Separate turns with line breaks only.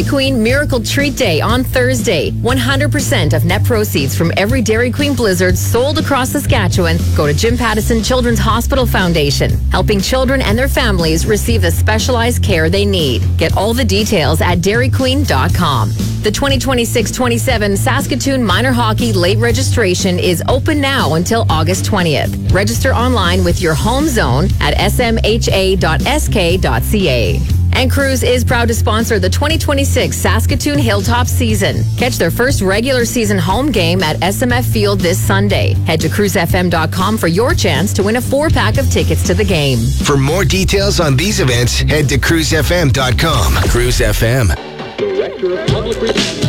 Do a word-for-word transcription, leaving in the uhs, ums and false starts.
Queen Miracle Treat Day on Thursday. one hundred percent of net proceeds from every Dairy Queen Blizzard sold across Saskatchewan go to Jim Pattison Children's Hospital Foundation, helping children and their families receive the specialized care they need. Get all the details at dairy queen dot com. The twenty twenty-six twenty-seven Saskatoon Minor Hockey late registration is open now until August twentieth. Register online with your home zone at s m h a dot s k dot c a. And Cruise is proud to sponsor the twenty twenty-six Saskatoon Hilltop season. Catch their first regular season home game at S M F Field this Sunday. Head to cruise f m dot com for your chance to win a four-pack of tickets to the game.
For more details on these events, head to cruise f m dot com. Cruise F M.
Director of Public Relations.